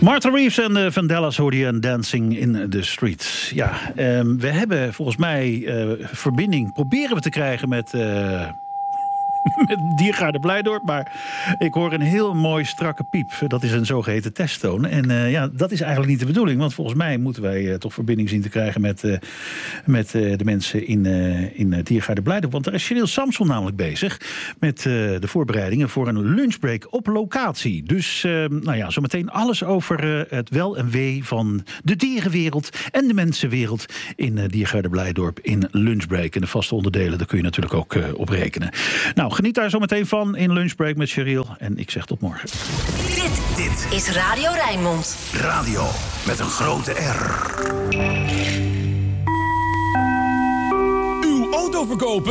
Martha Reeves en de Vandellas hoorde je aan Dancing in the Streets. Ja, we hebben volgens mij verbinding proberen we te krijgen met Diergaarde Blijdorp. Maar ik hoor een heel mooi strakke piep. Dat is een zogeheten testtoon. En ja, dat is eigenlijk niet de bedoeling. Want volgens mij moeten wij toch verbinding zien te krijgen met de mensen in Diergaarde Blijdorp. Want daar is Cheryl Samson namelijk bezig met de voorbereidingen voor een lunchbreak op locatie. Dus nou ja, zometeen alles over het wel en wee van de dierenwereld en de mensenwereld in Diergaarde Blijdorp in Lunchbreak. En de vaste onderdelen, daar kun je natuurlijk ook op rekenen. Nou, geniet daar zo meteen van in Lunchbreak met Cheryl. En ik zeg tot morgen. Dit is Radio Rijnmond. Radio met een grote R. Uw auto verkopen?